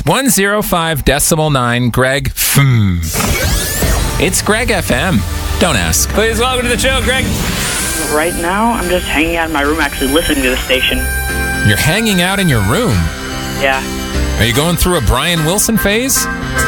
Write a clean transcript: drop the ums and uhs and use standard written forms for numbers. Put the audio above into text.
105.9 Greg FM. It's Greg FM. Don't ask. Please welcome to the show, Greg. Right now, I'm just hanging out in my room actually listening to the station. You're hanging out in your room. Yeah. Are you going through a Brian Wilson phase?